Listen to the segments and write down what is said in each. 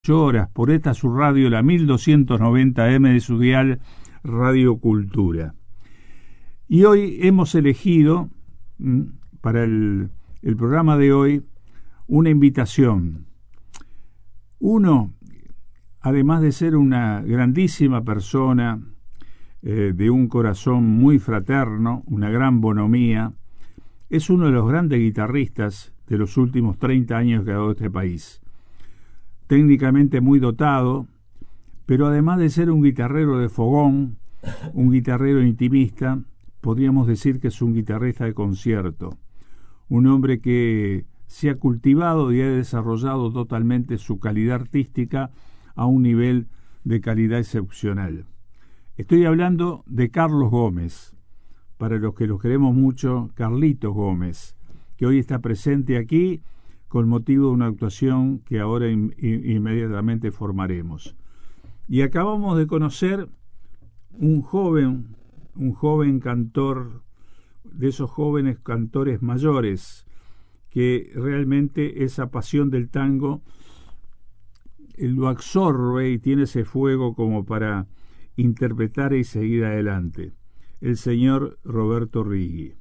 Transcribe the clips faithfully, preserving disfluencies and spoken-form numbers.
Horas por esta su radio, la mil doscientos noventa eme de su dial Radio Cultura. Y hoy hemos elegido m, para el, el programa de hoy una invitación. Uno, además de ser una grandísima persona, eh, de un corazón muy fraterno, una gran bonomía, es uno de los grandes guitarristas de los últimos treinta años que ha dado este país. Técnicamente muy dotado, pero además de ser un guitarrero de fogón, un guitarrero intimista, podríamos decir que es un guitarrista de concierto, un hombre que se ha cultivado y ha desarrollado totalmente su calidad artística a un nivel de calidad excepcional. Estoy hablando de Carlos Gómez, para los que lo queremos mucho, Carlitos Gómez, que hoy está presente aquí con motivo de una actuación que ahora in, in, inmediatamente formaremos. Y acabamos de conocer un joven, un joven cantor, de esos jóvenes cantores mayores, que realmente esa pasión del tango lo absorbe y tiene ese fuego como para interpretar y seguir adelante. El señor Roberto Righi.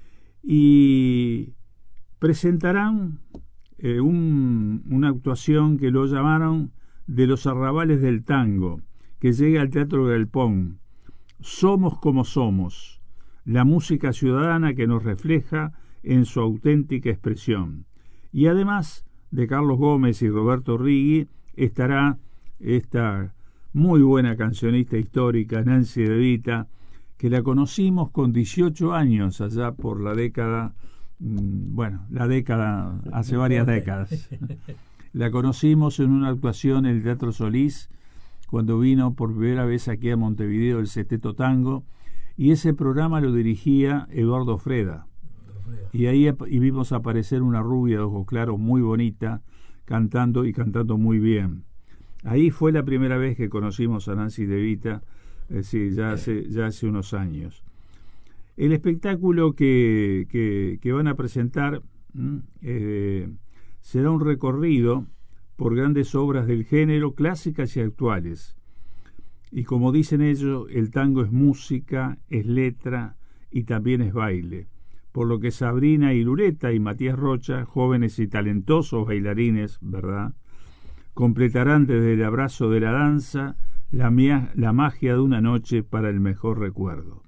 Y presentarán Eh, un, una actuación que lo llamaron de los arrabales del tango, que llega al Teatro Galpón. Somos como somos, la música ciudadana que nos refleja en su auténtica expresión. Y además de Carlos Gómez y Roberto Righi estará esta muy buena cancionista histórica, Nancy De Vita, que la conocimos con dieciocho años allá por la década bueno, la década, hace varias décadas. La conocimos en una actuación en el Teatro Solís, cuando vino por primera vez aquí a Montevideo el Seteto Tango, y ese programa lo dirigía Eduardo Freda. Y ahí y vimos aparecer una rubia de ojos claros muy bonita, cantando y cantando muy bien. Ahí fue la primera vez que conocimos a Nancy De Vita, eh, sí, ya hace, ya hace unos años. El espectáculo que, que, que van a presentar eh, será un recorrido por grandes obras del género, clásicas y actuales. Y como dicen ellos, el tango es música, es letra y también es baile. Por lo que Sabrina Irureta y Matías Rocha, jóvenes y talentosos bailarines, ¿verdad?, completarán desde el abrazo de la danza la, mia- la magia de una noche para el mejor recuerdo.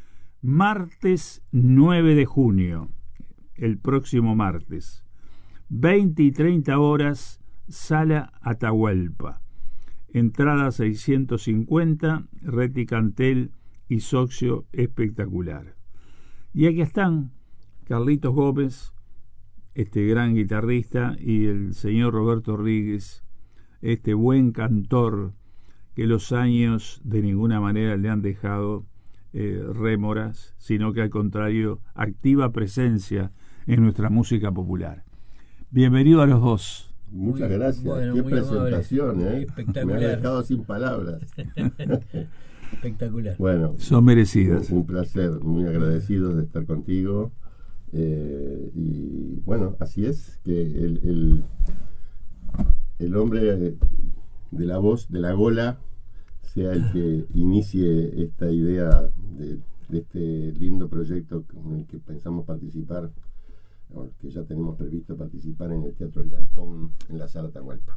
Martes nueve de junio, el próximo martes, veinte y treinta horas, Sala Atahualpa. Entrada seiscientos cincuenta, Reti Cantel y socio espectacular. Y aquí están Carlitos Gómez, este gran guitarrista, y el señor Roberto Righi, este buen cantor que los años de ninguna manera le han dejado Eh, rémoras, sino que al contrario, activa presencia en nuestra música popular. Bienvenido a los dos. Muchas muy, gracias. Bueno, qué presentación, ¿eh? Espectacular. Me ha dejado sin palabras. Espectacular. Bueno, son merecidas. Un, un placer, muy agradecidos de estar contigo. Eh, y bueno, así es que el, el, el hombre de la voz, de la gola, sea el que inicie esta idea de, de este lindo proyecto con el que pensamos participar, o que ya tenemos previsto participar en el Teatro El Galpón, en la Sala Atahualpa.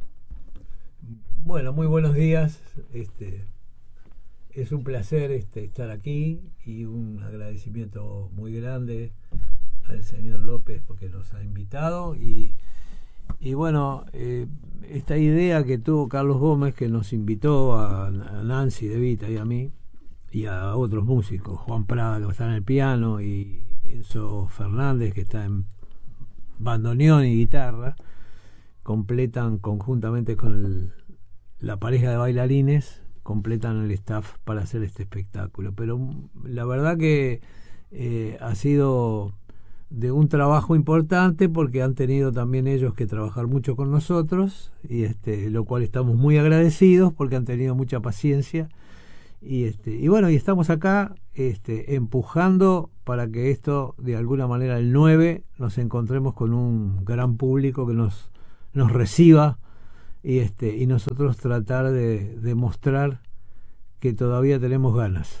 Bueno, muy buenos días. Este, es un placer este, estar aquí y un agradecimiento muy grande al señor López porque nos ha invitado y Y bueno, eh, esta idea que tuvo Carlos Gómez, que nos invitó a, a Nancy De Vita y a mí, y a otros músicos, Juan Prada, que está en el piano, y Enzo Fernández, que está en bandoneón y guitarra, completan conjuntamente con el, la pareja de bailarines, completan el staff para hacer este espectáculo. Pero la verdad que eh, ha sido de un trabajo importante porque han tenido también ellos que trabajar mucho con nosotros y este lo cual estamos muy agradecidos porque han tenido mucha paciencia y este y bueno y estamos acá este empujando para que esto de alguna manera el nueve nos encontremos con un gran público que nos nos reciba y este y nosotros tratar de, de mostrar que todavía tenemos ganas.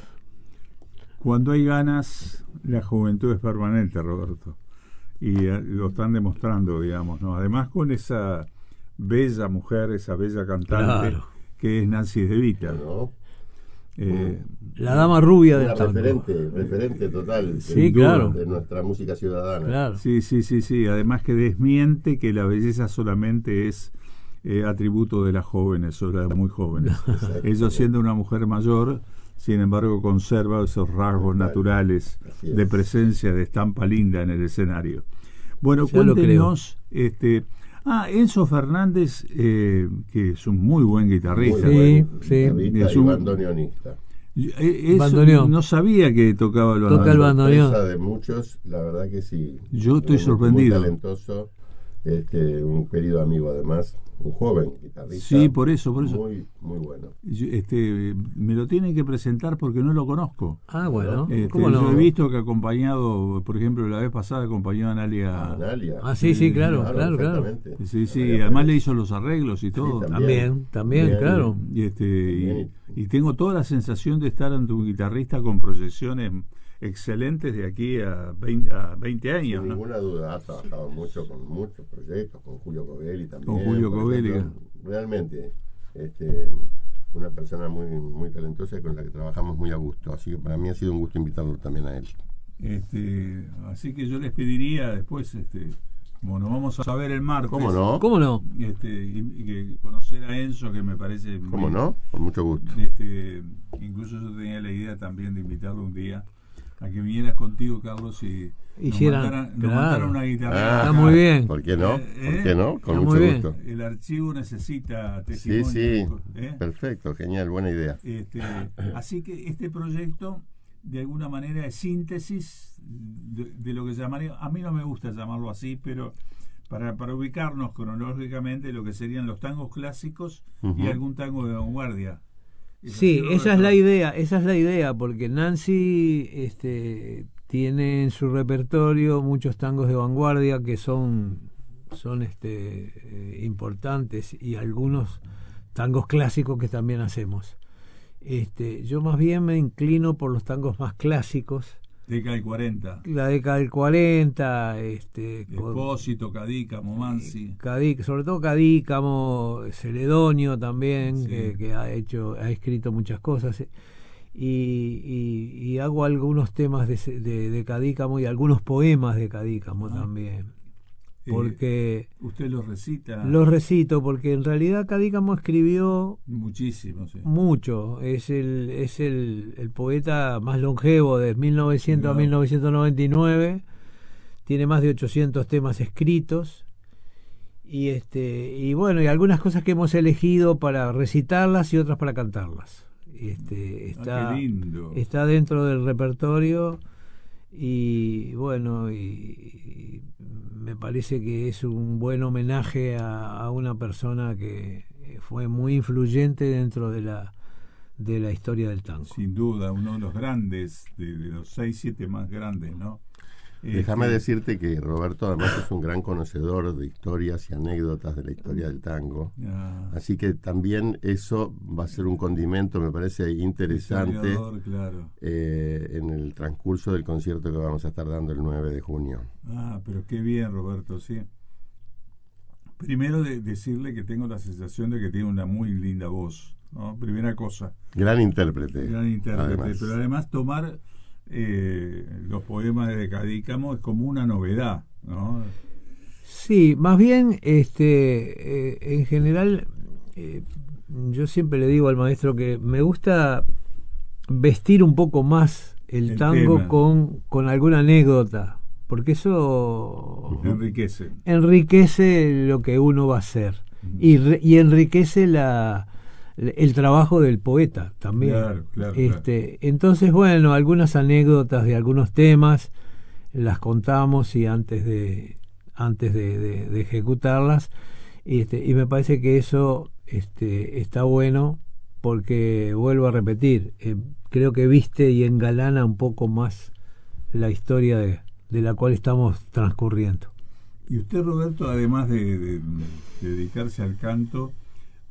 Cuando hay ganas, la juventud es permanente, Roberto, y eh, lo están demostrando, digamos, ¿no? Además con esa bella mujer, esa bella cantante, Claro, que es Nancy De Vita. ¿no? Eh, la dama rubia Una del tango. referente, referente total Sí, de, claro. de nuestra música ciudadana. Claro. sí, sí, sí, sí. Además que desmiente que la belleza solamente es eh, atributo de las jóvenes o de las muy jóvenes. Ella, siendo una mujer mayor, sin embargo conserva esos rasgos naturales Así es. de presencia, de estampa linda en el escenario. Bueno, Ya lo cuéntenos, este, ah, Enzo Fernández, eh, que es un muy buen Muy guitarrista. Sí, buen sí. guitarrista Es y un- bandoneonista. Eh, eso Bandoneón. no sabía que tocaba el Toca el bandoneón. bandoneón. Sorpresa de muchos, la verdad que sí. Yo estoy Muy- sorprendido. Muy talentoso, este, un querido amigo además, un joven guitarrista. Sí, por eso, por eso. Muy, muy bueno. Yo, este, me lo tienen que presentar porque no lo conozco. Ah, bueno, Este, ¿cómo no? Yo he visto que ha acompañado, por ejemplo, la vez pasada acompañó a Analia. Analia. Ah, sí, sí, claro, claro, claro. perfectamente. Sí, sí, Analia además Pérez. le hizo los arreglos y todo. también. También, también, Bien. claro. Y, este, Bien. y, y tengo toda la sensación de estar ante un guitarrista con proyecciones excelentes de aquí a veinte, a veinte años. Sin ¿no? ninguna duda, ha trabajado mucho con muchos proyectos, con Julio Covelli también. Con Julio por Covelli. ejemplo. Realmente, este, una persona muy, muy talentosa y con la que trabajamos muy a gusto. Así que para mí ha sido un gusto invitarlo también a él. Este, así que yo les pediría después, este, como nos vamos a ver el martes, ¿Cómo no? ¿Cómo no? Este, y, y que conocer a Enzo, que me parece muy- ¿Cómo no? Con mucho gusto. Este, incluso yo tenía la idea también de invitarlo un día a que vinieras contigo, Carlos, y Hicieran- nos mandaran, nos claro. mandaran una guitarra. Ah, Está acá. muy bien. ¿Por qué no? Eh, ¿Por qué no? Con Está mucho muy bien. gusto. El archivo necesita Sí, testimonio. sí. ¿eh? Perfecto, genial, buena idea. Este, así que este proyecto, de alguna manera, es síntesis de, de lo que llamaría, a mí no me gusta llamarlo así, pero para, para ubicarnos cronológicamente, lo que serían los tangos clásicos y Ujú. algún tango de vanguardia. Sí, Eso esa es la idea, esa es la idea, porque Nancy este, tiene en su repertorio muchos tangos de vanguardia que son, son este, eh, importantes, y algunos tangos clásicos que también hacemos. Este, yo más bien me inclino por los tangos más clásicos, Década del cuarenta. la década del cuarenta, este, con- Expósito, Cadícamo, Mansi. Cadí- sobre todo Cadícamo, Celedonio también, Sí. que, que ha hecho, ha escrito muchas cosas, eh, y, y- y hago algunos temas de, ce- de, de Cadícamo y algunos poemas de Cadícamo Ah. también, Eh, porque usted los recita los recito, porque en realidad Cadícamo escribió muchísimo, sí. mucho, es el es el, el poeta más longevo de mil novecientos Claro. a mil novecientos noventa y nueve, tiene más de ochocientos temas escritos, y este y bueno, y algunas cosas que hemos elegido para recitarlas y otras para cantarlas. Este, está, Ah, qué lindo. está dentro del repertorio, y bueno, y, y me parece que es un buen homenaje a, a una persona que fue muy influyente dentro de la de la historia del tango. Sin duda, uno de los grandes, de, de los seis, siete más grandes, ¿no? Déjame Este, decirte que Roberto además es un gran conocedor de historias y anécdotas de la historia del tango. ah, Así que también eso va a ser un condimento, me parece interesante, historiador, claro. eh, en el transcurso del concierto que vamos a estar dando el nueve de junio. Ah, pero qué bien, Roberto, sí. Primero de decirle que tengo la sensación de que tiene una muy linda voz, ¿no? Primera cosa, Gran intérprete. gran intérprete, además. pero además tomar eh, los poemas de Cadícamo es como una novedad, ¿no? Sí, más bien, este, eh, en general, eh, yo siempre le digo al maestro que me gusta vestir un poco más el, El tango tema. con, con alguna anécdota, porque eso Enriquece. enriquece lo que uno va a hacer, Ujú. y, re- y enriquece la, el trabajo del poeta también. Claro, claro, este, Entonces, bueno, algunas anécdotas de algunos temas las contamos, y antes de antes de, de- de ejecutarlas, y, este, y me parece que eso este, está bueno, porque vuelvo a repetir, eh, creo que viste y engalana un poco más la historia de, de la cual estamos transcurriendo. Y usted, Roberto, además de, de- de dedicarse al canto,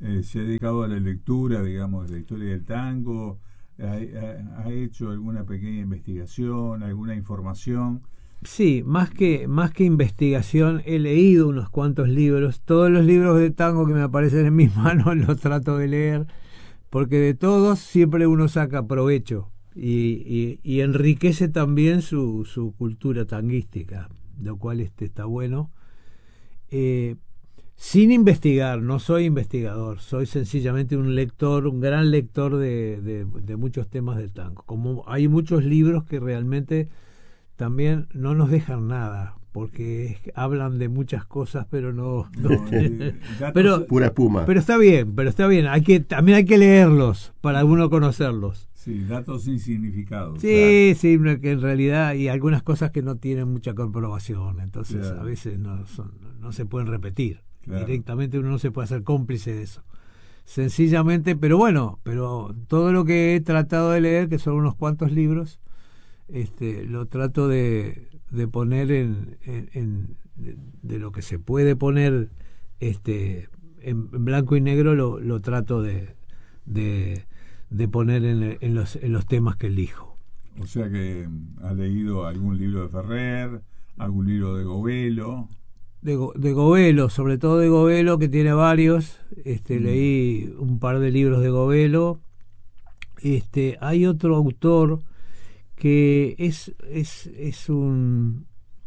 eh, se ha dedicado a la lectura, digamos, de la historia del tango, ha, ha, ha hecho alguna pequeña investigación, alguna información. Sí, más que, más que investigación, he leído unos cuantos libros. Todos los libros de tango que me aparecen en mis manos los trato de leer, porque de todos siempre uno saca provecho y, y, y enriquece también su, su cultura tanguística, lo cual este, está bueno. Eh, sin investigar, no soy investigador, soy sencillamente un lector, un gran lector de, de, de muchos temas del tango. Como hay muchos libros que realmente también no nos dejan nada, porque hablan de muchas cosas, pero no, no, no eh, pero pura espuma. Pero está bien, pero está bien. Hay que también hay que leerlos para uno conocerlos. Sí, datos sin significado. Sí, claro. Sí, que en realidad hay algunas cosas que no tienen mucha comprobación, entonces claro. A veces no son, no se pueden repetir. Claro. Directamente uno no se puede hacer cómplice de eso. Sencillamente, pero bueno, pero todo lo que he tratado de leer, que son unos cuantos libros, Este, lo trato de, de poner en, en, en de, de lo que se puede poner este en, en blanco y negro, lo, lo trato de, de, de poner en, en, los, en los temas que elijo. O sea que has leído algún libro de Ferrer, algún libro de Govelo. De, de Govelo, sobre todo de Govelo, que tiene varios. Este, mm. Leí un par de libros de Govelo. Este, hay otro autor que es es es un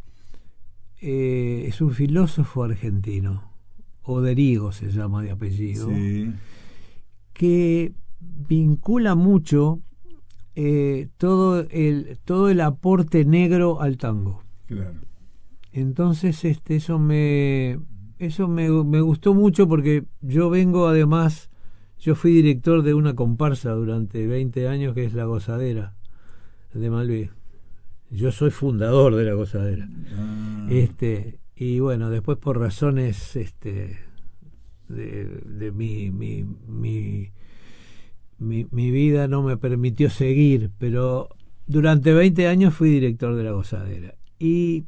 eh, es un filósofo argentino, Oderigo se llama de apellido, sí. Que vincula mucho eh, todo el todo el aporte negro al tango. Claro. Entonces este eso me eso me, me gustó mucho, porque yo vengo además, yo fui director de una comparsa durante veinte años, que es La Gozadera de Malví. Yo soy fundador de La Gozadera. Ah. Este, y bueno, después por razones este de, de mi, mi, mi, mi, mi vida no me permitió seguir, pero durante veinte años fui director de La Gozadera. Y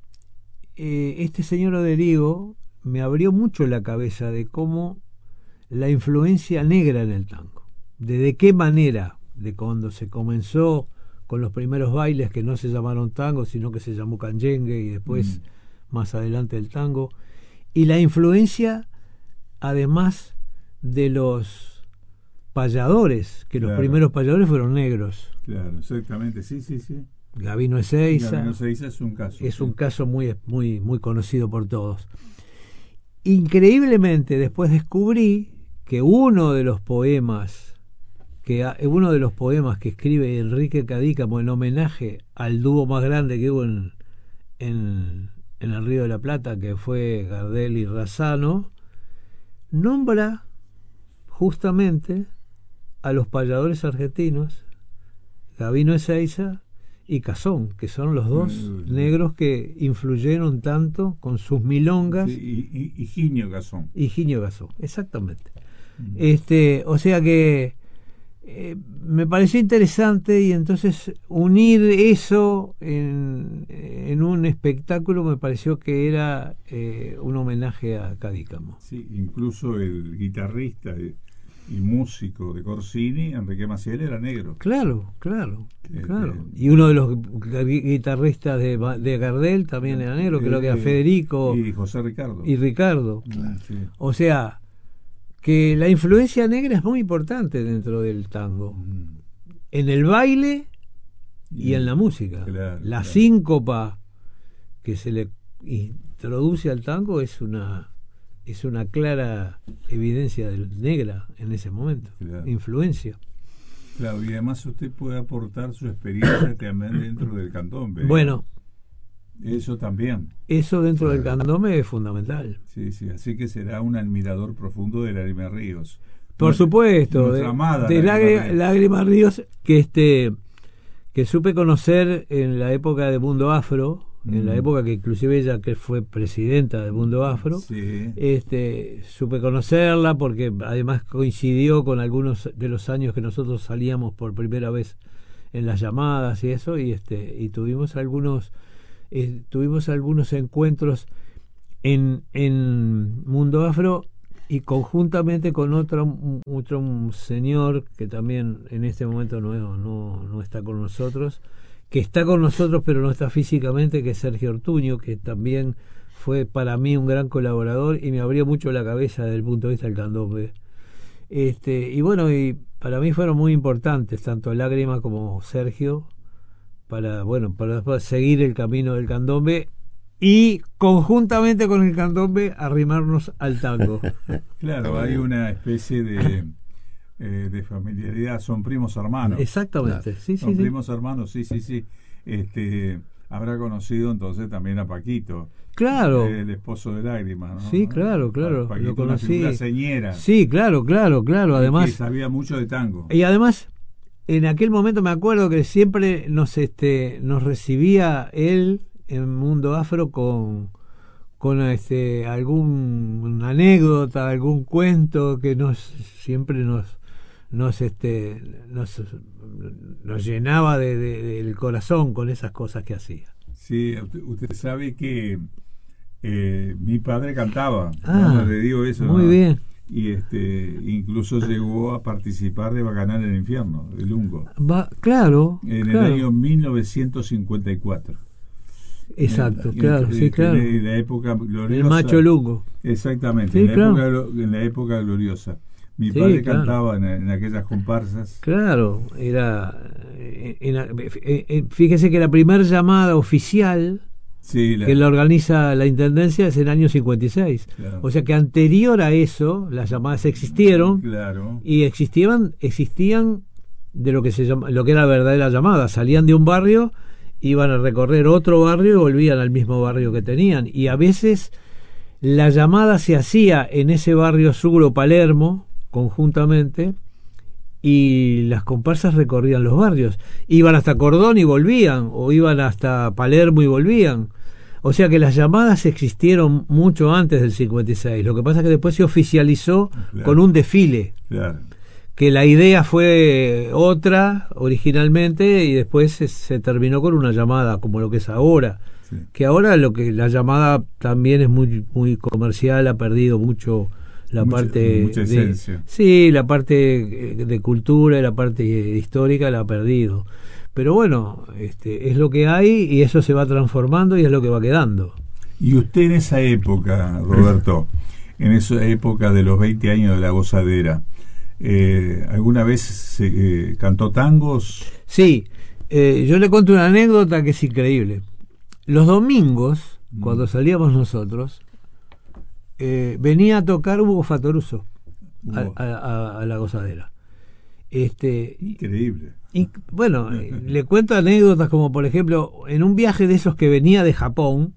eh, este señor Oderigo me abrió mucho la cabeza de cómo la influencia negra en el tango, de, de qué manera, de cuando se comenzó con los primeros bailes que no se llamaron tango, sino que se llamó canyengue, y después mm. más adelante el tango, y la influencia además de los payadores, que claro. Los primeros payadores fueron negros. Claro, exactamente, sí, sí, sí. Gabino Ezeiza. Gabino Ezeiza es un caso. Es sí. un caso muy, muy, muy conocido por todos. Increíblemente, después descubrí que uno de los poemas que uno de los poemas que escribe Enrique Cadícamo en homenaje al dúo más grande que hubo en, en, en el Río de la Plata, que fue Gardel y Razzano, nombra justamente a los payadores argentinos, Gabino Ezeiza y Cazón, que son los dos mm. negros que influyeron tanto con sus milongas. Sí, y, y, y Higinio Cazón. Y Higinio Cazón, exactamente. Mm. Este, o sea que Eh, me pareció interesante, y entonces unir eso en, en un espectáculo me pareció que era eh, un homenaje a Cadícamo. Sí, incluso el guitarrista y músico de Corsini, Enrique Maciel, era negro. Claro, claro, eh, claro. Eh, y uno de los guitarristas de, de Gardel también eh, era negro, eh, creo que era Federico. Y José Ricardo. Y Ricardo. Claro, sí. O sea, que la influencia negra es muy importante dentro del tango, mm. en el baile y, y en la música. Claro, la claro. síncopa que se le introduce al tango es una es una clara evidencia de negra en ese momento, claro. Influencia. Claro, y además usted puede aportar su experiencia también dentro del candombe. Bueno, eso también. Eso dentro del candombe es fundamental. Sí, sí, así que será un admirador profundo de Lágrima Ríos. Por nuestra, supuesto, de, amada de Lágrima, Ríos. Lágrima Ríos, que este que supe conocer en la época de Mundo Afro, mm. en la época que inclusive ella, que fue presidenta de Mundo Afro, sí. este supe conocerla porque además coincidió con algunos de los años que nosotros salíamos por primera vez en las llamadas y eso, y este y tuvimos algunos Eh, tuvimos algunos encuentros en, en Mundo Afro, y conjuntamente con otro, otro señor que también en este momento no, no, no está con nosotros, que está con nosotros pero no está físicamente, que es Sergio Ortuño, que también fue para mí un gran colaborador y me abrió mucho la cabeza desde el punto de vista del candombe. Este, y bueno, y para mí fueron muy importantes, tanto Lágrima como Sergio, para, bueno, para seguir el camino del candombe y conjuntamente con el candombe arrimarnos al tango. Claro, hay una especie de, eh, de familiaridad, son primos hermanos. Exactamente, claro. sí, sí, Son sí. primos hermanos, sí, sí, sí. Este, habrá conocido entonces también a Paquito. Claro. El esposo de Lágrimas, ¿no? Sí, claro, claro. Paquito, lo conocí. Una figura señera. Sí, claro, claro, claro. Además, que sabía mucho de tango. Y además, en aquel momento me acuerdo que siempre nos, este, nos recibía él en Mundo Afro con, con este, alguna anécdota, algún cuento que nos siempre nos nos este nos, nos llenaba de, de, del corazón con esas cosas que hacía. Sí, usted, usted sabe que eh, mi padre cantaba, ah, ¿no? Le digo eso, muy ¿no? bien. Y este incluso llegó a participar de Bacanal en el Infierno, de Lungo. Va, claro. En claro. el año mil novecientos cincuenta y cuatro. Exacto, en, claro, en, sí, en, claro. En la época gloriosa. El Macho Lungo. Exactamente, sí, en, la claro. época, en la época gloriosa. Mi sí, padre claro. cantaba en, en aquellas comparsas. Claro, era. En, en, en, fíjese que la primera llamada oficial sí, la, que la organiza la Intendencia es en el año cincuenta y seis. Claro. O sea que anterior a eso, las llamadas existieron. Claro. Y existían, existían de lo que se llama, lo que era la verdadera llamada. Salían de un barrio, iban a recorrer otro barrio y volvían al mismo barrio que tenían. Y a veces la llamada se hacía en ese barrio sur o Palermo, conjuntamente, y las comparsas recorrían los barrios. Iban hasta Cordón y volvían, o iban hasta Palermo y volvían. O sea que las llamadas existieron mucho antes del cincuenta y seis. Lo que pasa es que después se oficializó claro. con un desfile. Claro. Que la idea fue otra originalmente y después se, se terminó con una llamada como lo que es ahora. Sí. Que ahora lo que la llamada también es muy muy comercial, ha perdido mucho la mucha, parte mucha de, esencia. Sí, la parte de cultura y la parte histórica la ha perdido. Pero bueno, este es lo que hay y eso se va transformando y es lo que va quedando. Y usted en esa época, Roberto, en esa época de los veinte años de la gozadera, Eh, ¿alguna vez se, eh, cantó tangos? Sí, eh, yo le cuento una anécdota que es increíble. Los domingos, mm. cuando salíamos nosotros, eh, venía a tocar Hugo Fatoruso a, a, a, a la gozadera. Este, increíble. Y, bueno, eh, le cuento anécdotas como, por ejemplo, en un viaje de esos que venía de Japón,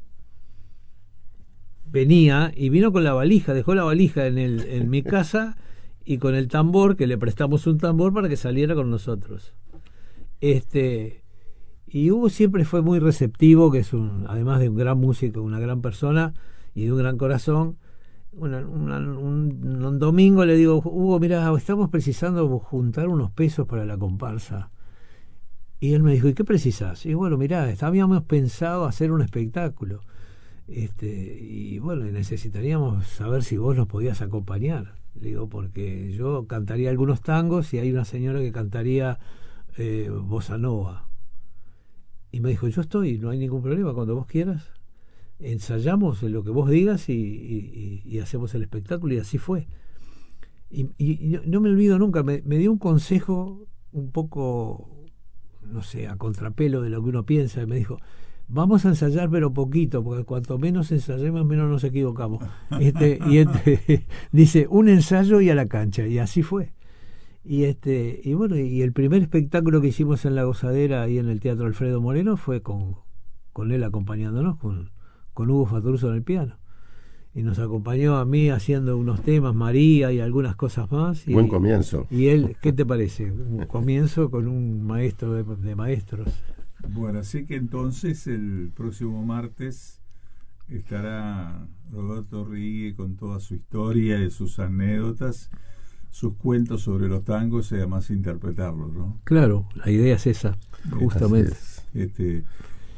venía y vino con la valija, dejó la valija en, el, en mi casa y con el tambor, que le prestamos un tambor para que saliera con nosotros. Este y Hugo siempre fue muy receptivo, que es un, además de un gran músico, una gran persona y de un gran corazón. Una, una, un, un domingo le digo, Hugo, mira, estamos precisando juntar unos pesos para la comparsa. Y él me dijo, ¿y qué precisas? Y bueno, mira, habíamos pensado hacer un espectáculo. Este y bueno, necesitaríamos saber si vos nos podías acompañar. Le digo, porque yo cantaría algunos tangos y hay una señora que cantaría eh, bossa nova. Y me dijo, yo estoy, no hay ningún problema, cuando vos quieras ensayamos en lo que vos digas y, y, y hacemos el espectáculo. Y así fue. Y, y, y no me olvido nunca, me, me dio un consejo un poco, no sé, a contrapelo de lo que uno piensa, y me dijo, vamos a ensayar pero poquito, porque cuanto menos ensayemos menos nos equivocamos. Este, y este, dice, un ensayo y a la cancha, y así fue. Y este, y bueno, y el primer espectáculo que hicimos en La Gozadera ahí en el Teatro Alfredo Moreno fue con, con él acompañándonos, con, con Hugo Fatoruso en el piano. Y nos acompañó a mí haciendo unos temas, María y algunas cosas más. Y, buen comienzo. Y él, ¿qué te parece? Un comienzo con un maestro de, de maestros. Bueno, así que entonces el próximo martes estará Roberto Righi con toda su historia y sus anécdotas, sus cuentos sobre los tangos y además interpretarlos, ¿no? Claro, la idea es esa, justamente. Es. Este,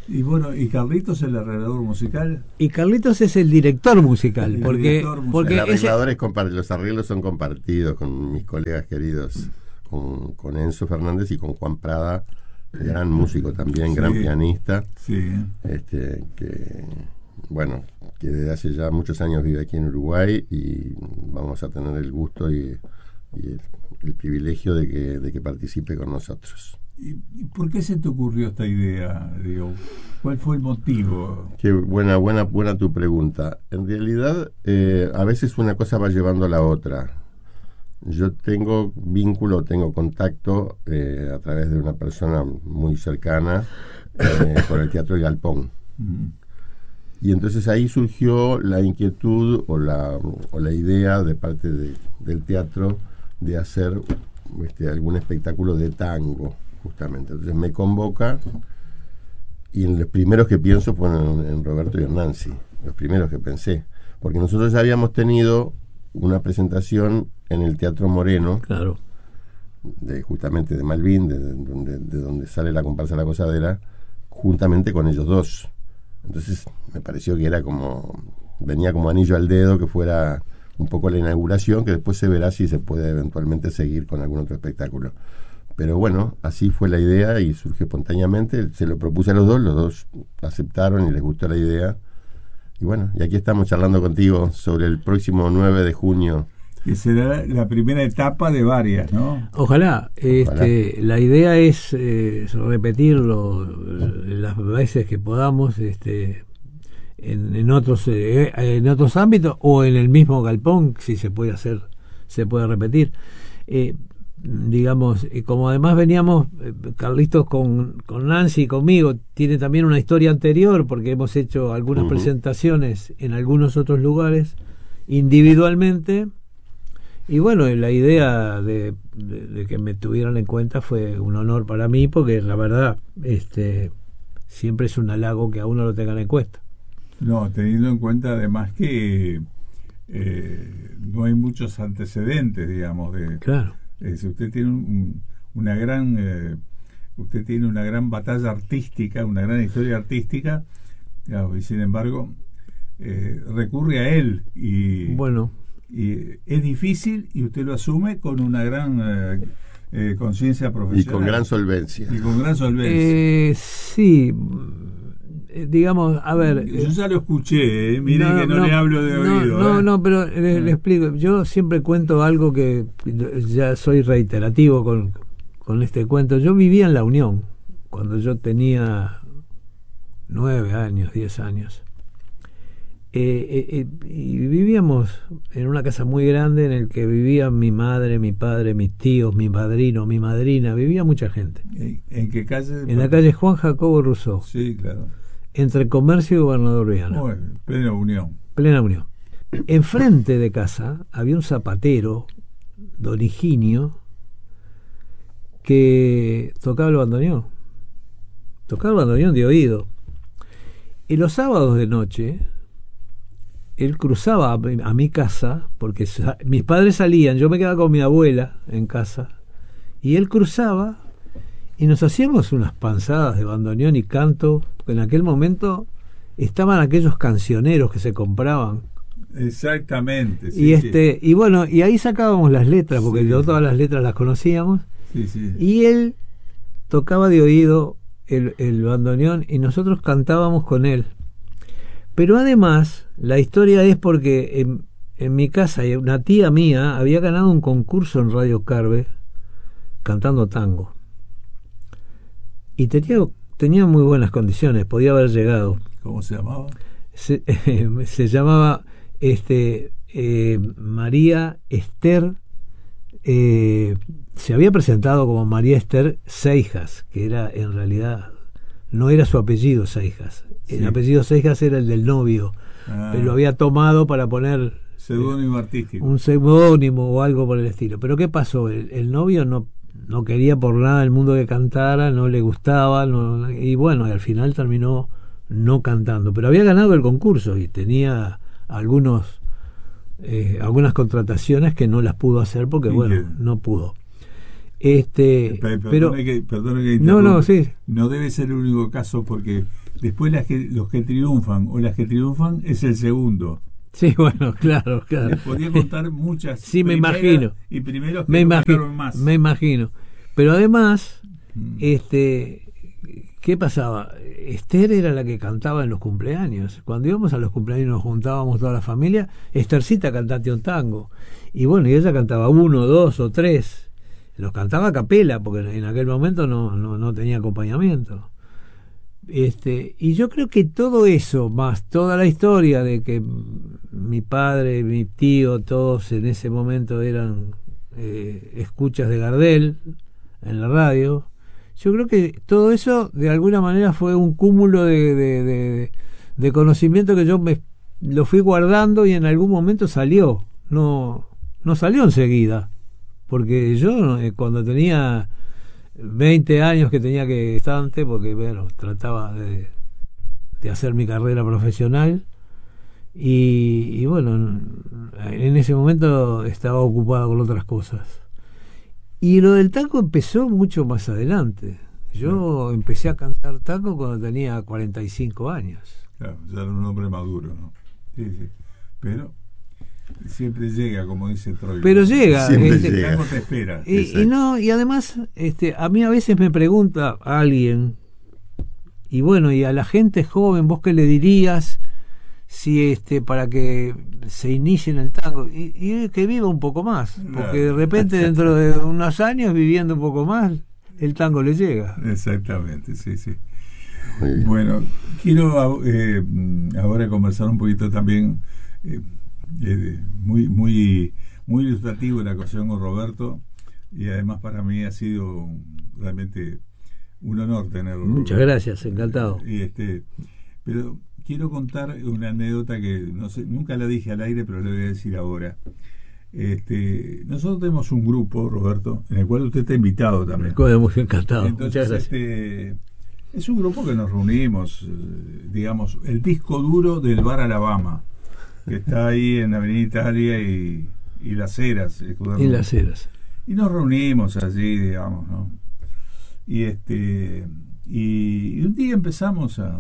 Y bueno, ¿y Carlitos el arreglador musical? Y Carlitos es el director musical, El porque, director musical. porque El ese- arreglador es compar- los arreglos son compartidos con mis colegas queridos, con, con Enzo Fernández y con Juan Prada, gran músico también, Sí. gran pianista, Sí. este, que bueno, que desde hace ya muchos años vive aquí en Uruguay y vamos a tener el gusto y, y el, el privilegio de que, de que participe con nosotros. ¿Y y por qué se te ocurrió esta idea, Diego? ¿Cuál fue el motivo? Qué buena, buena, buena tu pregunta. En realidad, eh, a veces una cosa va llevando a la otra. Yo tengo vínculo, tengo contacto eh, a través de una persona muy cercana eh, con el Teatro El Galpón. Mm. Y entonces ahí surgió la inquietud o la, o la idea de parte de, del teatro de hacer este, algún espectáculo de tango, justamente. Entonces me convoca y en los primeros que pienso fueron en, en Roberto y en Nancy, los primeros que pensé. Porque nosotros ya habíamos tenido una presentación en el Teatro Moreno, claro, de, justamente de Malvin, de, de, donde, de donde sale la comparsa La Cosadera, juntamente con ellos dos. Entonces me pareció que era como, venía como anillo al dedo que fuera un poco la inauguración, que después se verá si se puede eventualmente seguir con algún otro espectáculo. Pero bueno, así fue la idea y surgió espontáneamente, se lo propuse a los dos, los dos aceptaron y les gustó la idea. Y bueno, y aquí estamos charlando contigo sobre el próximo nueve de junio. Que será la primera etapa de varias, ¿no? ojalá, este, la idea es eh, repetirlo eh, las veces que podamos, este, en, en otros eh, en otros ámbitos o en el mismo galpón, si se puede hacer, se puede repetir. Eh, digamos, y como además veníamos, eh, Carlitos con, con Nancy y conmigo, tiene también una historia anterior, porque hemos hecho algunas Uh-huh. presentaciones en algunos otros lugares individualmente. Y bueno, la idea de, de, de que me tuvieran en cuenta fue un honor para mí, porque la verdad, este, siempre es un halago que a uno lo tengan en cuenta. No, teniendo en cuenta además que eh, no hay muchos antecedentes, digamos, de... Claro. Es, usted tiene un- una gran eh, usted tiene una gran batalla artística, una gran historia artística, claro, y sin embargo eh, recurre a él y, Bueno, y es difícil y usted lo asume con una gran eh, eh, conciencia Y profesional con gran solvencia. y con gran solvencia. eh, sí, eh, digamos, a ver, Yo eh, ya lo escuché, eh, mire que no, le hablo de no, oído. No, eh. no, pero le, le explico. Yo siempre cuento algo que ya soy reiterativo con, con este cuento. Yo vivía en La Unión cuando yo tenía nueve años, diez años. Eh, eh, eh, y vivíamos en una casa muy grande en el que vivían mi madre, mi padre, mis tíos, mi padrino, mi madrina. Vivía mucha gente. ¿En, en qué calle? En la calle Juan Jacobo Rousseau, Sí, claro. entre Comercio y Gobernador Viana. Bueno, plena unión. Plena Unión. Enfrente de casa había un zapatero, don Higinio, que tocaba el bandoneón. Tocaba el bandoneón de oído. Y los sábados de noche, él cruzaba a mi, a mi casa, porque sa- mis padres salían, yo me quedaba con mi abuela en casa, y él cruzaba y nos hacíamos unas panzadas de bandoneón y canto, porque en aquel momento estaban aquellos cancioneros que se compraban. Exactamente. y Sí, este y bueno, y ahí sacábamos las letras, porque Sí. yo todas las letras las conocíamos, sí, sí. y él tocaba de oído el, el bandoneón y nosotros cantábamos con él. Pero además, la historia es porque en, en mi casa una tía mía había ganado un concurso en Radio Carve cantando tango. Y tenía, tenía muy buenas condiciones, podía haber llegado. ¿Cómo se llamaba? Se, se llamaba este eh, María Esther, eh, se había presentado como María Esther Seijas, que era en realidad, no era su apellido Seijas, el Sí. apellido Seijas era el del novio, Ah, pero lo había tomado para poner seudónimo artístico. un seudónimo o algo por el estilo. Pero ¿qué pasó? El, el novio no, no quería por nada el mundo que cantara, no le gustaba, no, y bueno, y al final terminó no cantando. Pero había ganado el concurso y tenía algunos eh, algunas contrataciones que no las pudo hacer porque, ¿Y bueno, qué? no pudo. Este, Perdone pero que, perdone que no, no, interrumpa. sí. No debe ser el único caso, porque después las que, los que triunfan o las que triunfan es el segundo. Sí, bueno, claro, claro. Les podría contar muchas. Sí, me primeras imagino. Y primeros que Me no imagino, cantaron más. me imagino. Pero además, Mm. este, ¿qué pasaba? Esther era la que cantaba en los cumpleaños. Cuando íbamos a los cumpleaños nos juntábamos toda la familia, Esthercita, cantate un tango. Y bueno, y ella cantaba uno, dos o tres. Los cantaba a capela, porque en aquel momento no, no, no tenía acompañamiento. Este, y yo creo que todo eso, más toda la historia de que mi padre, mi tío, todos en ese momento eran eh, escuchas de Gardel en la radio, yo creo que todo eso de alguna manera fue un cúmulo de, de, de, de conocimiento que yo me lo fui guardando y en algún momento salió. No, no salió enseguida, porque yo eh, cuando tenía veinte años que tenía que estante, porque bueno, trataba de, de hacer mi carrera profesional y, y bueno, en ese momento estaba ocupado con otras cosas. Y lo del tango empezó mucho más adelante. Yo empecé a cantar tango cuando tenía cuarenta y cinco años. Claro, ya era un hombre maduro, ¿no? Sí, sí. Pero siempre llega, como dice Troilo. Pero llega. Siempre este, llega. El tango te espera. Y, y no, y además, este, a mí a veces me pregunta alguien, y bueno, y a la gente joven, ¿vos qué le dirías si este para que se inicie en el tango? Y, y que viva un poco más, porque de repente dentro de unos años, viviendo un poco más, el tango le llega. Exactamente, sí, sí. Muy bien. Bueno, quiero eh, ahora conversar un poquito también, eh, eh, muy, muy, muy ilustrativo la ocasión con Roberto, y además para mí ha sido realmente un honor tenerlo. Muchas gracias, encantado. Y este, pero quiero contar una anécdota que no sé, nunca la dije al aire, pero le voy a decir ahora. Este, nosotros tenemos un grupo, Roberto, en el cual usted está invitado también. Muy encantado. Entonces, Muchas gracias. este, es un grupo que nos reunimos, eh, digamos, el disco duro del Bar Alabama, que está ahí en Avenida Italia y, y Las Heras. Y Las Heras. Y nos reunimos allí, digamos, ¿no? Y este y, y un día empezamos a,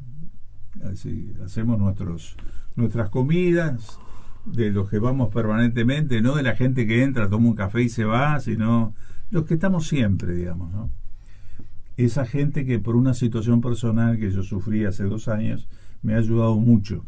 así, hacemos nuestros nuestras comidas, de los que vamos permanentemente, no de la gente que entra, toma un café y se va, sino los que estamos siempre, digamos, ¿no? Esa gente que por una situación personal que yo sufrí hace dos años me ha ayudado mucho.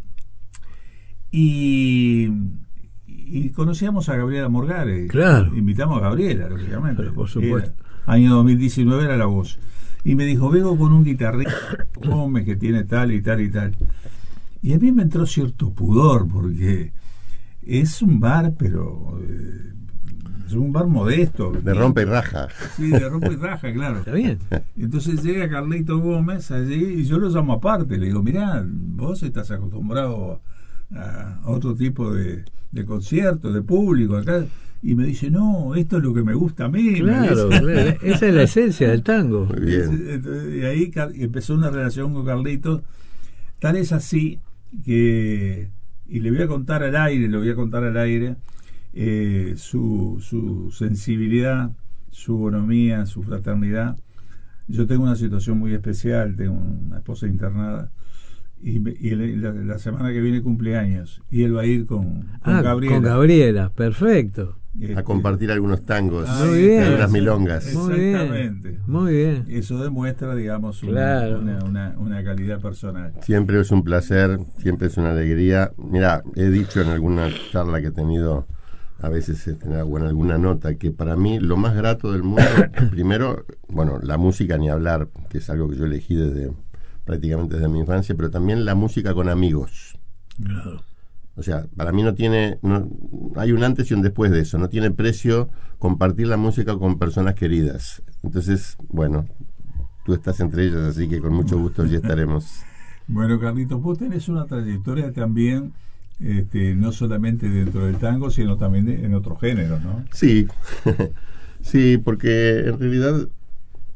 Y, y conocíamos a Gabriela Morgare. Claro. Invitamos a Gabriela, lógicamente. Pero por supuesto. Era, año dos mil diecinueve era la voz. Y me dijo, vengo con un guitarrista Gómez que tiene tal y tal y tal. Y a mí me entró cierto pudor, porque es un bar, pero eh, es un bar modesto. De rompe y raja. Sí, de rompe y raja, claro. Está bien. Entonces llega Carlito Gómez allí y yo lo llamo aparte. Le digo, mirá, vos estás acostumbrado a, a otro tipo de, de conciertos, de público acá. Y me dice, no, esto es lo que me gusta a mí. Claro, claro, esa es la esencia del tango. Muy bien. Entonces, y ahí empezó una relación con Carlitos. Tal es así que, y le voy a contar al aire, le voy a contar al aire, eh, su, su sensibilidad, su bonomía, su fraternidad. Yo tengo una situación muy especial, tengo una esposa internada, y, me, y la, la semana que viene cumpleaños, y él va a ir con, con Ah, Gabriela. con Gabriela, perfecto. Este, A compartir algunos tangos, Muy bien. algunas milongas. Muy bien. Exactamente. Muy bien. Eso demuestra, digamos, una, Claro. una, una, una calidad personal. Siempre es un placer, siempre es una alegría. Mira, he dicho en alguna charla que he tenido, a veces este, o en alguna nota, que para mí lo más grato del mundo, primero, bueno, la música ni hablar, que es algo que yo elegí desde prácticamente desde mi infancia, pero también la música con amigos. Claro. O sea, para mí no tiene, no, hay un antes y un después de eso. No tiene precio compartir la música con personas queridas. Entonces, bueno, tú estás entre ellas, así que con mucho gusto allí estaremos. Bueno, Carlitos, vos tenés una trayectoria también, este, no solamente dentro del tango, sino también de, en otros géneros, ¿no? Sí, sí, porque en realidad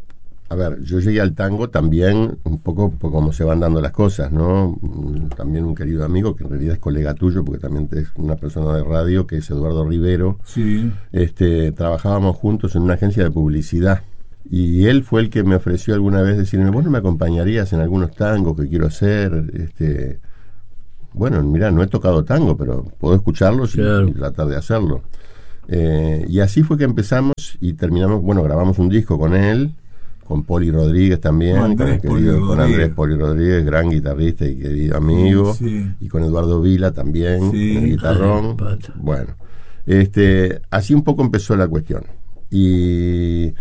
a ver, yo llegué al tango también un poco por cómo se van dando las cosas, ¿no? También un querido amigo, que en realidad es colega tuyo, porque también es una persona de radio, que es Eduardo Rivero. Sí. Este, trabajábamos juntos en una agencia de publicidad. Y él fue el que me ofreció alguna vez decirme, ¿vos no me acompañarías en algunos tangos que quiero hacer? Este, bueno, mirá, no he tocado tango, pero puedo escucharlos y, claro. y tratar de hacerlo. Eh, y así fue que empezamos y terminamos, bueno, grabamos un disco con él, con Poli Rodríguez también, Con con, Andrés el querido, Poli con Andrés Rodríguez. Poli Rodríguez, gran guitarrista y querido amigo, Sí. y con Eduardo Vila también, Sí. en el guitarrón. Ay, pata. Bueno, este, así un poco empezó la cuestión. Y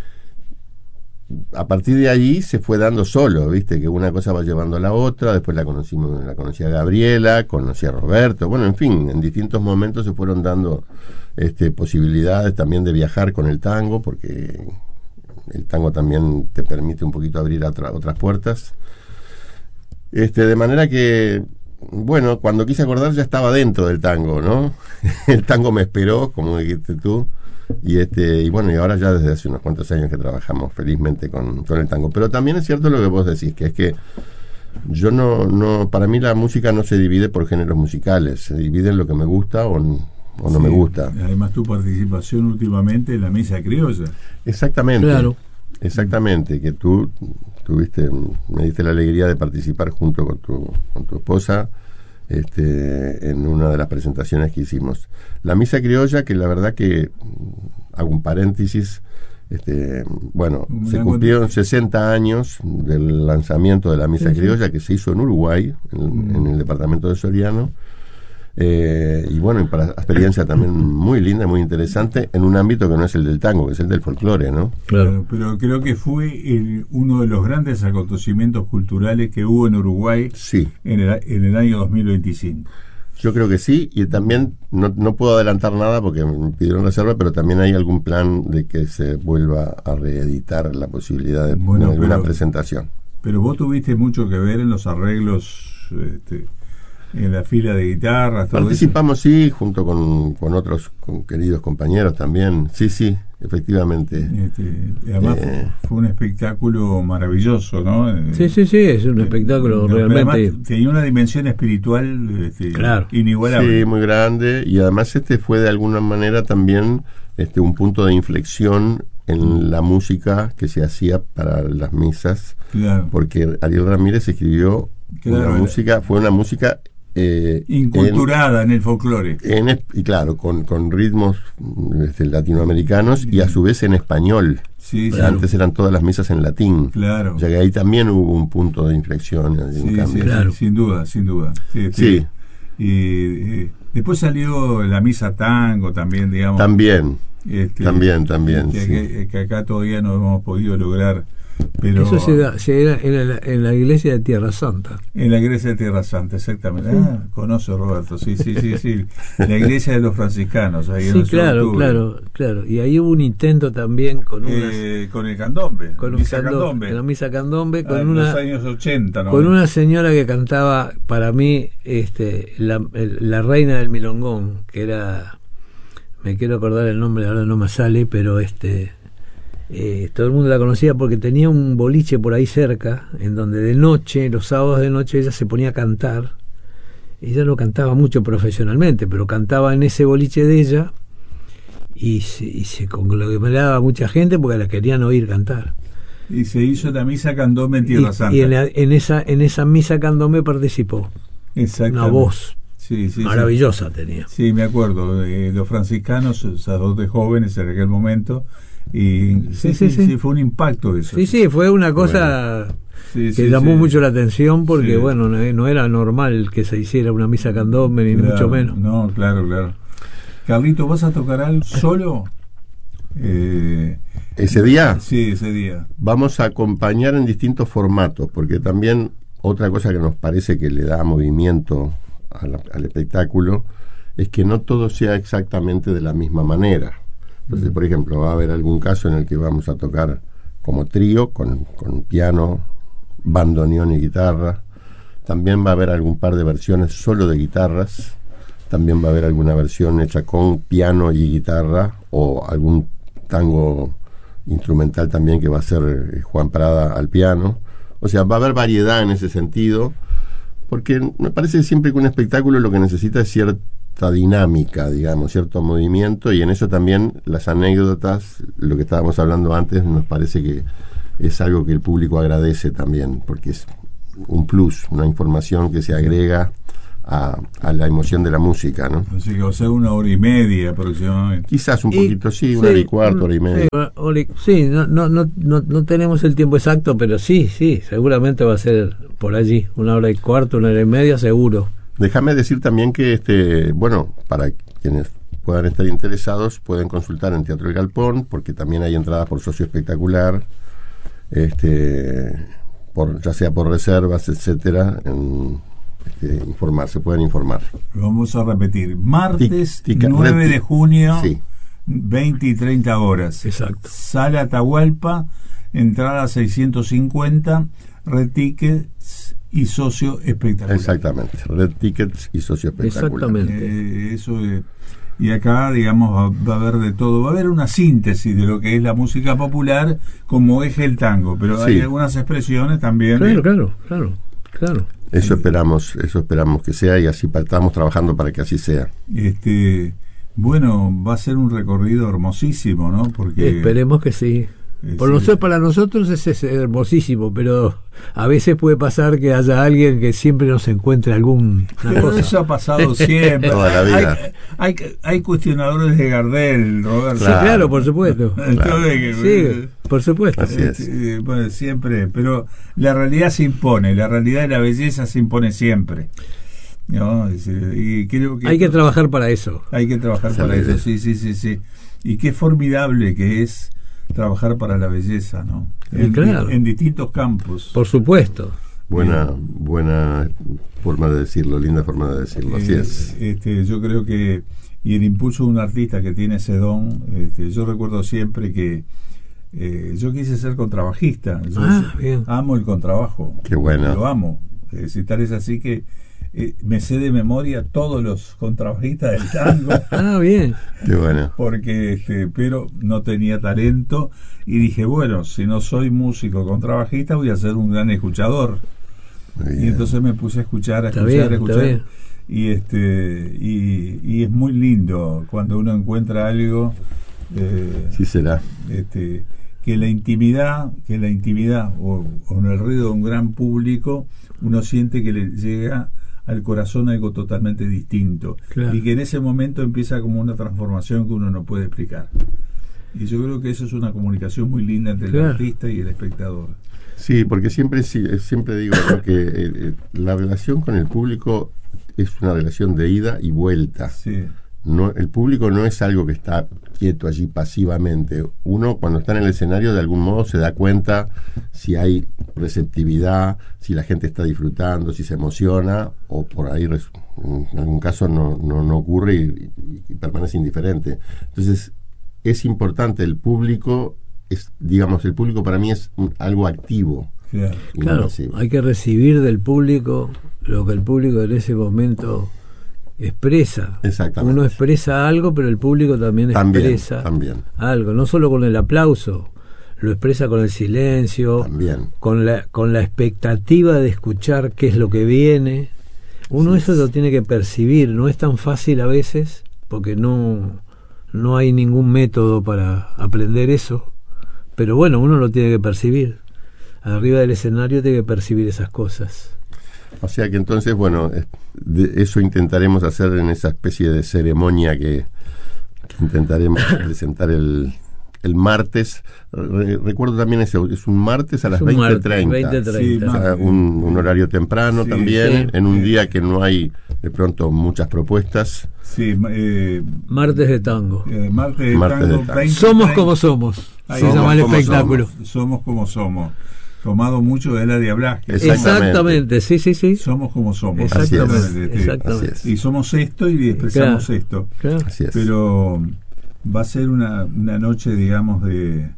a partir de ahí se fue dando solo, viste, que una cosa va llevando a la otra. Después la conocimos, la conocí a Gabriela, conocí a Roberto, bueno, en fin, en distintos momentos se fueron dando este, posibilidades también de viajar con el tango, porque el tango también te permite un poquito abrir otra, otras puertas. Este, de manera que, bueno, cuando quise acordar ya estaba dentro del tango, ¿no? El tango me esperó, como dijiste tú. Y este y bueno, y ahora ya desde hace unos cuantos años que trabajamos felizmente con, con el tango. Pero también es cierto lo que vos decís, que es que yo no, no, para mí la música no se divide por géneros musicales, se divide en lo que me gusta o, o no Sí. me gusta. Además, tu participación últimamente en la misa criolla. Exactamente. Claro. Exactamente, que tú tuviste, me diste la alegría de participar junto con tu, con tu esposa este, en una de las presentaciones que hicimos. La misa criolla, que la verdad que, hago un paréntesis, este, bueno, Una se cumplieron sesenta años del lanzamiento de la misa Sí, sí. criolla, que se hizo en Uruguay, en, Mm. en el departamento de Soriano. Eh, y bueno, y para experiencia también muy linda, muy interesante, en un ámbito que no es el del tango, que es el del folclore, ¿no? Claro. Pero creo que fue el- uno de los grandes acontecimientos culturales que hubo en Uruguay Sí, en el, en el año dos mil veinticinco. yo creo que sí, y también no, no puedo adelantar nada porque me pidieron reserva, pero también hay algún plan de que se vuelva a reeditar la posibilidad de Bueno, alguna pero- presentación. Pero vos tuviste mucho que ver en los arreglos, este, en la fila de guitarras, todo eso. Participamos, sí, junto con, con otros con queridos compañeros también. Sí, sí, efectivamente. Este, además Eh. fue, fue un espectáculo maravilloso, ¿no? Eh, Sí, sí, sí, es un espectáculo pero realmente. además tenía una dimensión espiritual este, Claro. inigualable. Sí, muy grande. Y además este fue de alguna manera también este un punto de inflexión en la música que se hacía para las misas, Claro. porque Ariel Ramírez escribió Claro, una era- música, fue una música eh, Inculturada en, el folclore. en, en- y claro, con, con ritmos este, latinoamericanos y a su vez en español. Sí, sí. Antes eran todas las misas en latín. Claro. Ya que ahí también hubo un punto de inflexión, de un Sí, sí, cambio. Claro. sin duda, sin duda. Sí. Sí. Y eh, después salió la misa tango también, digamos. También, Este, también, también, Que, sí. que- que acá todavía no hemos podido lograr. Pero Eso se da, se da en, la, en la iglesia de Tierra Santa. en la iglesia de Tierra Santa, exactamente. Ah, conoce Roberto, sí, sí, sí, sí. La iglesia de los franciscanos, ahí en Sí, once de claro, octubre. claro, claro. Y ahí hubo un intento también con unas, Eh, con el candombe, con un misa cando- candombe. en la misa candombe, Ah, con en una los años ochenta, ¿no? con una señora que cantaba para mí este la, el- la reina del milongón, que era, me quiero acordar el nombre, ahora no me sale, pero este eh, todo el mundo la conocía porque tenía un boliche por ahí cerca, en donde de noche, los sábados de noche, ella se ponía a cantar. Ella no cantaba mucho profesionalmente, pero cantaba en ese boliche de ella y se, y se conglomeraba mucha gente porque la querían oír cantar. Y se hizo la misa candombe en Tierra Y, Santa. y en, la- en esa en esa misa candombe participó. Exactamente. Una voz Sí, sí, maravillosa tenía. Sí, sí, me acuerdo. Eh, los franciscanos, sacerdotes jóvenes en aquel momento. Y sí, sí, Sí, sí, sí, sí. fue un impacto eso. Sí, sí, fue una cosa Sí, que sí, llamó sí. mucho la atención porque, Sí. bueno, no, no era normal que se hiciera una misa candombe, ni Claro, mucho menos. No, claro, claro. Carlito, ¿vas a tocar algo solo? Eh, Ese día sí, ese día. vamos a acompañar en distintos formatos, porque también otra cosa que nos parece que le da movimiento a la- al espectáculo es que no todo sea exactamente de la misma manera. Entonces, por ejemplo, va a haber algún caso en el que vamos a tocar como trío, con, con piano, bandoneón y guitarra. También va a haber algún par de versiones solo de guitarras. También va a haber alguna versión hecha con piano y guitarra, o algún tango instrumental también que va a ser eh, Juan Prada al piano. O sea, va a haber variedad en ese sentido, porque me parece siempre que un espectáculo lo que necesita es cierta dinámica, digamos, cierto movimiento, y en eso también las anécdotas, lo que estábamos hablando antes, nos parece que es algo que el público agradece también, porque es un plus, una información que se agrega a, a la emoción de la música, ¿no? Así que, o sea, una hora y media aproximadamente. Quizás un Y- poquito, sí, una sí, hora y cuarto, hora y media. Sí, Oli- sí, no, no, no, no, no tenemos el tiempo exacto, pero sí, sí, seguramente va a ser por allí, una hora y cuarto, una hora y media, seguro. Déjame decir también que, este, bueno, para quienes puedan estar interesados, pueden consultar en Teatro El Galpón, porque también hay entradas por socio espectacular, este, por, ya sea por reservas, etcétera, en, este, informarse, pueden informar. Vamos a repetir. Martes Tic- tica- nueve tic- de junio, Sí, veinte y treinta horas. Exacto. Sala Atahualpa, entrada seiscientos cincuenta, Red Tickets y socio espectacular. exactamente. Red Tickets y socio espectacular. Exactamente. Eh, eso es. Y acá, digamos, va, va a haber de todo. Va a haber una síntesis de lo que es la música popular como eje el tango, pero hay Sí. algunas expresiones también. Claro, claro, claro, claro. Eso esperamos, eso esperamos que sea, y así pa- estamos trabajando para que así sea. Este, bueno, va a ser un recorrido hermosísimo, ¿no? Porque Esperemos que sí. Eh, Por sí. nosotros, para nosotros es, es hermosísimo, pero a veces puede pasar que haya alguien que siempre nos encuentre alguna Pero cosa. eso ha pasado siempre. Toda la vida. Hay, hay, hay cuestionadores de Gardel, Roberto. Sí, Claro. claro, por supuesto. Entonces, que- Sí, por supuesto. Así es. este, bueno, siempre, pero la realidad se impone, la realidad de la belleza se impone siempre. ¿No? Y, se- y creo que Hay que trabajar para eso. hay que trabajar Esa para es la eso, idea. sí, sí, sí, sí. Y qué formidable que es trabajar para la belleza, ¿no? Sí, En, claro. en distintos campos. Por supuesto. Buena, buena forma de decirlo, linda forma de decirlo, así Eh, es. Este, yo creo que, y el impulso de un artista que tiene ese don, este, yo recuerdo siempre que eh, yo quise ser contrabajista. Yo Ah, bien. amo el contrabajo. Qué bueno. Lo amo. Es decir, tal es así que eh, me sé de memoria todos los contrabajistas del tango. Ah, bien. Qué bueno. Porque este, pero no tenía talento y dije, bueno, si no soy músico contrabajista voy a ser un gran escuchador. Muy Y bien. entonces me puse a escuchar, a Está escuchar, bien, a está escuchar. bien. Y este y, y es muy lindo cuando uno encuentra algo eh, Sí será. este, que la intimidad, que la intimidad o, o en el ruido de un gran público, uno siente que le llega al corazón algo totalmente distinto. Claro. Y que en ese momento empieza como una transformación que uno no puede explicar. Y yo creo que eso es una comunicación muy linda entre Claro. el artista y el espectador. Sí, porque siempre sí, eh, siempre digo, ¿no?, que eh, eh, la relación con el público es una relación de ida y vuelta. Sí. No, el público no es algo que está quieto allí pasivamente. Uno, cuando está en el escenario, de algún modo se da cuenta si hay receptividad, si la gente está disfrutando, si se emociona, o por ahí res- en algún caso no, no, no ocurre y, y- y permanece indiferente. Entonces, es importante el público, es, digamos, el público para mí es un- algo activo. Claro. y no Claro, pasivo. hay que recibir del público lo que el público en ese momento expresa. Exactamente. Uno expresa algo, pero el público también, También, expresa también. algo, no solo con el aplauso, lo expresa con el silencio, También. con la con la expectativa de escuchar qué es lo que viene. Uno eso lo tiene que percibir, no es tan fácil a veces porque no no hay ningún método para aprender eso, pero bueno, uno lo tiene que percibir. Arriba del escenario tiene que percibir esas cosas. O sea que entonces, bueno, es- de eso intentaremos hacer en esa especie de ceremonia que, que intentaremos presentar el, el martes. Re- recuerdo también eso, es un martes a las Es un veinte martes, treinta. veinte treinta. O sea, un, un horario temprano Sí, también, sí. en un día que no hay de pronto muchas propuestas. Sí, eh, Martes de tango. eh, martes de Martes tango, de tango. veinte, Somos treinta. como somos. Ahí Se somos llama el como espectáculo. Somos, somos como somos. Tomado mucho de la Diablas. que Exactamente. Exactamente, sí, sí, sí. Somos como somos. Así es. Exactamente, Este, exactamente. Así es. Y somos esto y expresamos Claro. esto. Claro. Así es. Pero va a ser una, una noche, digamos, de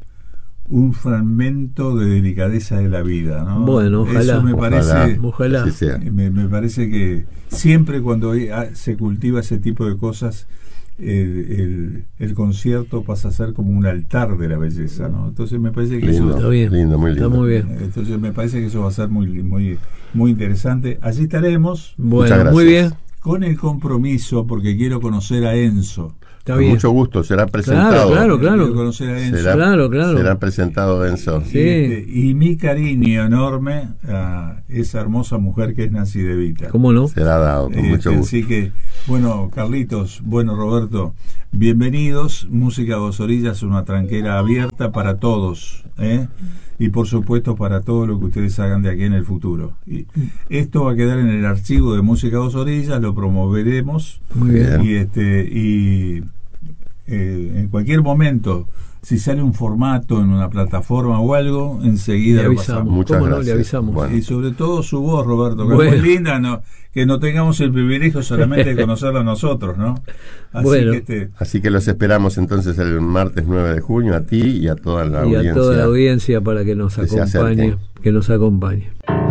un fragmento de delicadeza de la vida, ¿no? Bueno, ojalá. Eso me Ojalá. parece, Ojalá. Así sea. me, me parece que siempre cuando hay- ah, se cultiva ese tipo de cosas, el, el, el concierto pasa a ser como un altar de la belleza, ¿no? Entonces me parece que lindo, eso está bien, lindo, muy lindo. Está muy bien. entonces me parece que eso va a ser muy muy muy interesante. Allí estaremos. Bueno, muy bien. Con el compromiso, porque quiero conocer a Enzo. Está Con bien. mucho gusto, será presentado. Claro, claro, claro. Quiero conocer a Enzo. Será, Claro, claro. será presentado Enzo. Sí. Y, este, y mi cariño enorme a esa hermosa mujer que es Nancy De Vita. ¿Cómo no? Será dado, con Este, mucho gusto. así que, bueno, Carlitos, bueno, Roberto, bienvenidos. Música Dos Orillas, una tranquera abierta para todos, ¿eh? Y por supuesto para todo lo que ustedes hagan de aquí en el futuro. Y esto va a quedar en el archivo de Música Dos Orillas, lo promoveremos. Muy bien. Y este y eh, en cualquier momento, si sale un formato en una plataforma o algo, enseguida Le lo avisamos. pasamos. Muchas ¿Cómo no? gracias. Le avisamos. Bueno. Y sobre todo su voz, Roberto, que Bueno. es muy linda, ¿no? Que no tengamos el privilegio solamente de conocerla nosotros, ¿no? Así Bueno. que este, Así que los esperamos entonces el martes nueve de junio a ti y a toda la Y audiencia. a toda la audiencia para que nos que se acompañe, acerquen. que nos acompañe.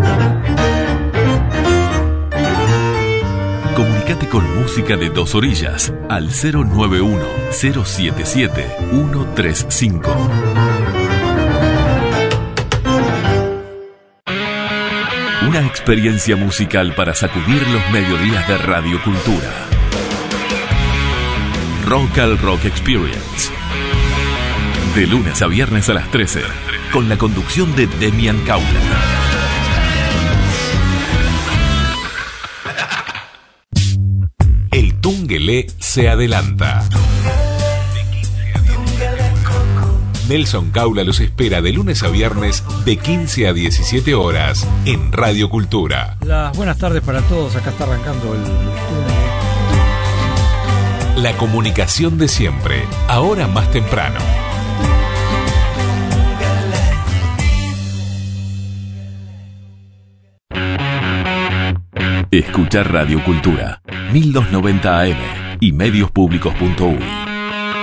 Comunicate con Música de Dos Orillas al cero nueve uno, cero siete siete, uno tres cinco. Una experiencia musical para sacudir los mediodías de Radio Cultura. Rock al Rock Experience. De lunes a viernes a las trece, con la conducción de Demian Caula. El Tungelé se adelanta. Nelson Caula los espera de lunes a viernes de quince a diecisiete horas en Radio Cultura. Las buenas tardes para todos, acá está arrancando el túnel. La comunicación de siempre, ahora más temprano. Escuchar Radio Cultura, mil doscientos noventa A M y medios públicos punto u y.